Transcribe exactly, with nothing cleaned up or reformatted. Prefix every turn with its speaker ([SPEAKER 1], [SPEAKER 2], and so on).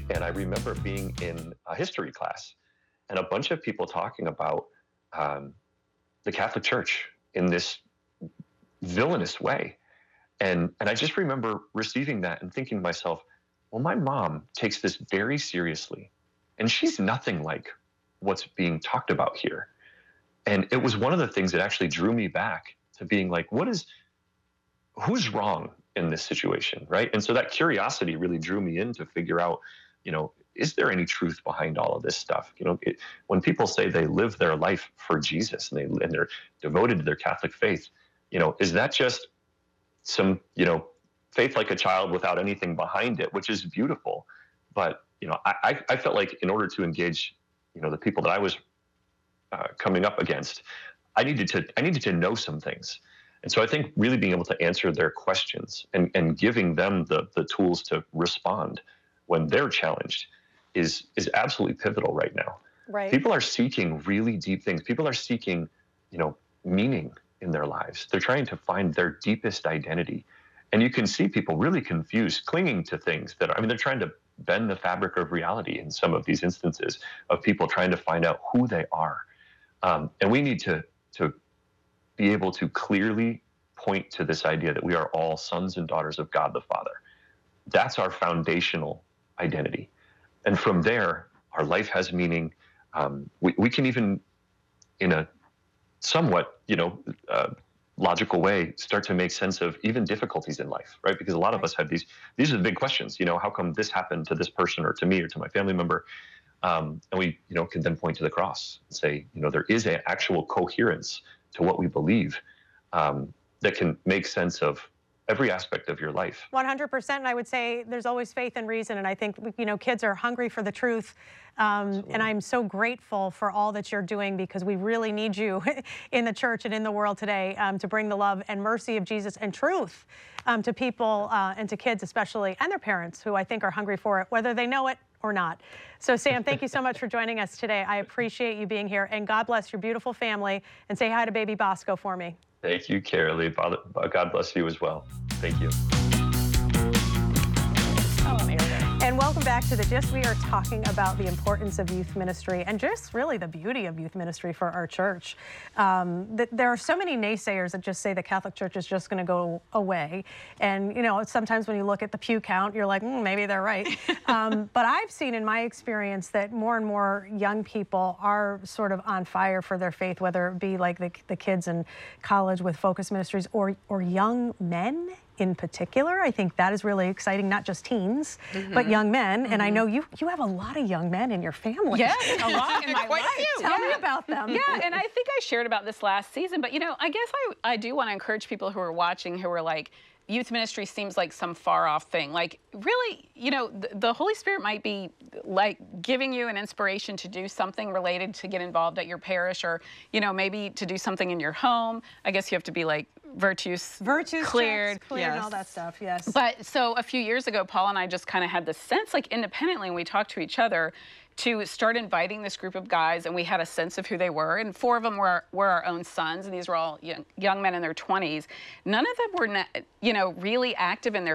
[SPEAKER 1] And I remember being in a history class and a bunch of people talking about um, the Catholic Church in this villainous way. And, and I just remember receiving that and thinking to myself, well, my mom takes this very seriously, and she's nothing like what's being talked about here. And it was one of the things that actually drew me back to being like, what is, who's wrong in this situation, right? And so that curiosity really drew me in to figure out, you know, is there any truth behind all of this stuff? You know, it, when people say they live their life for Jesus and they and they're devoted to their Catholic faith, you know, is that just some, you know, faith like a child without anything behind it, which is beautiful. But, you know, I, I felt like in order to engage, you know, the people that I was uh, coming up against, I needed to, I needed to know some things. And so I think really being able to answer their questions and, and giving them the, the tools to respond when they're challenged is, is absolutely pivotal right now.
[SPEAKER 2] Right.
[SPEAKER 1] People are seeking really deep things. People are seeking, you know, meaning in their lives. They're trying to find their deepest identity. And you can see people really confused, clinging to things that are, I mean, they're trying to bend the fabric of reality in some of these instances of people trying to find out who they are. Um, and we need to, to be able to clearly point to this idea that we are all sons and daughters of God the Father. That's our foundational identity. And from there, our life has meaning. Um, we, we can even, in a somewhat, you know, uh, logical way, start to make sense of even difficulties in life, right? Because a lot of us have these, these are the big questions, you know, how come this happened to this person or to me or to my family member? Um, and we, you know, can then point to the cross and say, you know, there is an actual coherence to what we believe um, that can make sense of every aspect of your life.
[SPEAKER 2] one hundred percent. And I would say there's always faith and reason. And I think, you know, kids are hungry for the truth. Um, and I'm so grateful for all that you're doing, because we really need you in the church and in the world today um, to bring the love and mercy of Jesus and truth um, to people uh, and to kids especially, and their parents, who I think are hungry for it, whether they know it or not. So Sam, thank you so much for joining us today. I appreciate you being here, and God bless your beautiful family, and say hi to baby Bosco for me.
[SPEAKER 1] Thank you, Carolee. God bless you as well. Thank you.
[SPEAKER 2] Oh, amazing. And welcome back to The Gist. We are talking about the importance of youth ministry and just really the beauty of youth ministry for our church. Um, th there are so many naysayers that just say the Catholic Church is just going to go away. And, you know, sometimes when you look at the pew count, you're like, mm, maybe they're right. um, but I've seen in my experience that more and more young people are sort of on fire for their faith, whether it be like the, the kids in college with Focus Ministries, or, or young men in particular. I think that is really exciting, not just teens, mm-hmm. but young men. Mm-hmm. And I know you you have a lot of young men in your family.
[SPEAKER 3] Yeah, a lot in my
[SPEAKER 2] life. Tell yeah. me about them.
[SPEAKER 3] Yeah, and I think I shared about this last season, but you know, I guess I, I do want to encourage people who are watching who are like, youth ministry seems like some far off thing. Like, really, you know, the, the Holy Spirit might be like giving you an inspiration to do something related to get involved at your parish, or, you know, maybe to do something in your home. I guess you have to be like virtues,
[SPEAKER 2] virtues
[SPEAKER 3] cleared,
[SPEAKER 2] checks, cleared yes. and all that stuff, yes.
[SPEAKER 3] But so a few years ago, Paul and I just kind of had this sense, like independently, when we talked to each other, to start inviting this group of guys, and we had a sense of who they were, and four of them were, were our own sons, and these were all young, young men in their twenties. None of them were, you know, really active in their